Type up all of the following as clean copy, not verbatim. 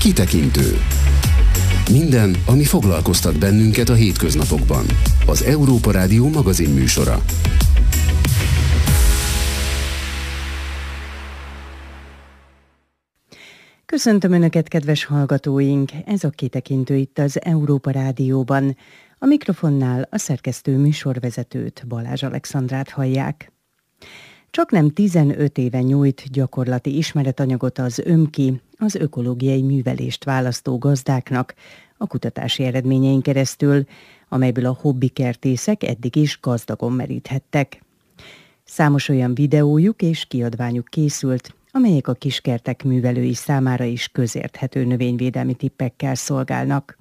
Kitekintő. Minden, ami foglalkoztat bennünket a hétköznapokban. Az Európa Rádió magazinműsora. Köszöntöm Önöket, kedves hallgatóink! Ez a Kitekintő itt az Európa Rádióban. A mikrofonnál a szerkesztő műsorvezetőt, Balázs Alexandrát hallják. Csaknem 15 éve nyújt gyakorlati ismeretanyagot az ÖMKI, az ökológiai művelést választó gazdáknak a kutatási eredményein keresztül, amelyből a hobbikertészek eddig is gazdagon meríthettek. Számos olyan videójuk és kiadványuk készült, amelyek a kiskertek művelői számára is közérthető növényvédelmi tippekkel szolgálnak.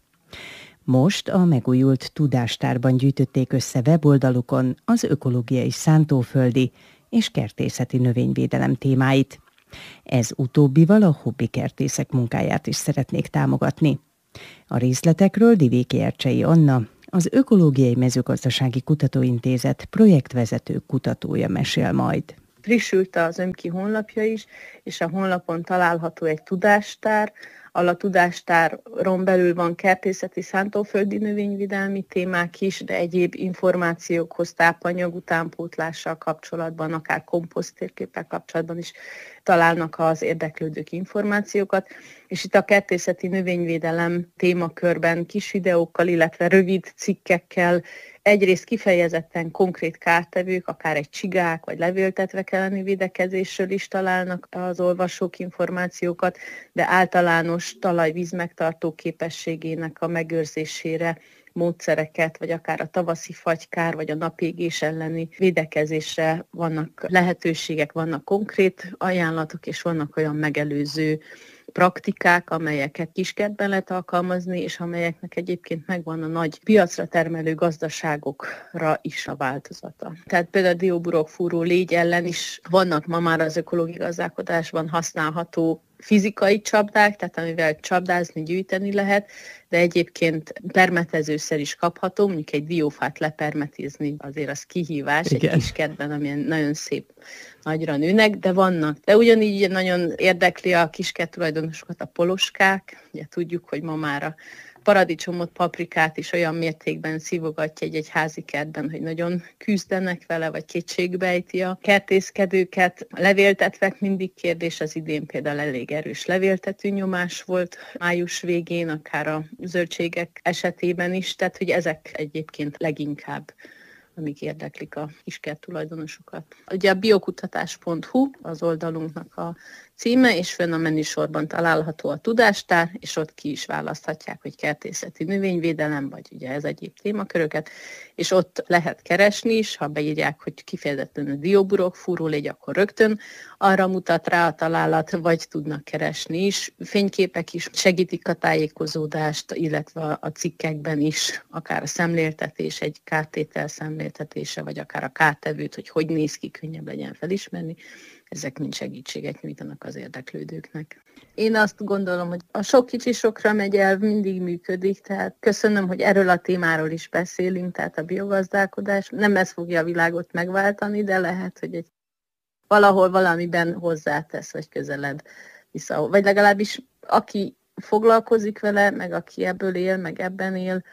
Most a megújult tudástárban gyűjtötték össze weboldalukon az ökológiai szántóföldi és kertészeti növényvédelem témáit. Ez utóbbival a hobbikertészek munkáját is szeretnék támogatni. A részletekről Divéki Ercsei Anna, az Ökológiai Mezőgazdasági Kutatóintézet projektvezető kutatója mesél majd. Frissült az ÖMKI honlapja is, és a honlapon található egy tudástár, ahol a tudástáron belül van kertészeti szántóföldi növényvédelmi témák is, de egyéb információkhoz, tápanyag utánpótlással kapcsolatban, akár komposzttérképpel kapcsolatban is találnak az érdeklődők információkat. És itt a kertészeti növényvédelem témakörben kis videókkal, illetve rövid cikkekkel, egyrészt kifejezetten konkrét kártevők, akár egy csigák vagy levéltetvek elleni védekezésről is találnak az olvasók információkat, de általános talajvíz megtartó képességének a megőrzésére módszereket, vagy akár a tavaszi fagykár, vagy a napégés elleni védekezésre vannak lehetőségek, vannak konkrét ajánlatok, és vannak olyan megelőző praktikák, amelyeket kiskertben lehet alkalmazni, és amelyeknek egyébként megvan a nagy piacra termelő gazdaságokra is a változata. Tehát például a dióburokfúró légy ellen is vannak ma már az ökológiai gazdálkodásban használható fizikai csapdák, tehát amivel csapdázni, gyűjteni lehet, de egyébként permetezőszer is kapható, mondjuk egy diófát lepermetézni azért az kihívás. Igen. Egy kiskertben, amilyen nagyon szép nagyra nőnek, de vannak. De ugyanígy nagyon érdekli a kiskert tulajdonosokat a poloskák, ugye tudjuk, hogy ma már a paradicsomot, paprikát is olyan mértékben szívogatja egy házi kertben, hogy nagyon küzdenek vele, vagy kétségbejti a kertészkedőket. A levéltetvek mindig kérdés, az idén például elég erős levéltető nyomás volt május végén, akár a zöldségek esetében is, tehát hogy ezek egyébként leginkább amik érdeklik a kiskert tulajdonosokat. Ugye a biokutatás.hu az oldalunknak a címe, és fönn a menüsorban található a tudástár, és ott ki is választhatják, hogy kertészeti növényvédelem, vagy ugye ez egyéb témaköröket, és ott lehet keresni is, ha beírják, hogy kifejezetten a dióburokfúró légy, akkor rögtön arra mutat rá a találat, vagy tudnak keresni is. Fényképek is segítik a tájékozódást, illetve a cikkekben is, akár a szemléltetés, egy kártétel szemléltetése, vagy akár a kártevőt, hogy néz ki, könnyebb legyen felismerni. Ezek mind segítséget nyújtanak az érdeklődőknek. Én azt gondolom, hogy a sok kicsi sokra megy elv mindig működik, tehát köszönöm, hogy erről a témáról is beszélünk, tehát a biogazdálkodás. Nem ez fogja a világot megváltani, de lehet, hogy valahol valamiben hozzátesz, vagy közeled vissza. Vagy legalábbis aki foglalkozik vele, meg aki ebből él, meg ebben él,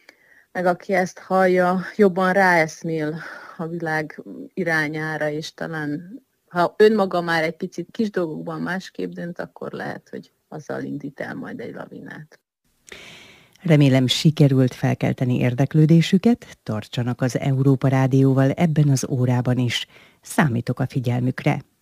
meg aki ezt hallja, jobban ráeszmél a világ irányára, és talán ha önmaga már egy picit kis dolgokban másképp dönt, akkor lehet, hogy azzal indít el majd egy lavinát. Remélem sikerült felkelteni érdeklődésüket, tartsanak az Európa Rádióval ebben az órában is. Számítok a figyelmükre.